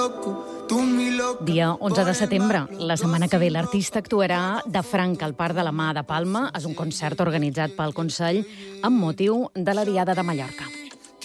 Dia 11 de setembre. La setmana que ve l'artista actuarà de franc al Parc de la Mà de Palma. És un concert organitzat pel Consell amb motiu de la Diada de Mallorca.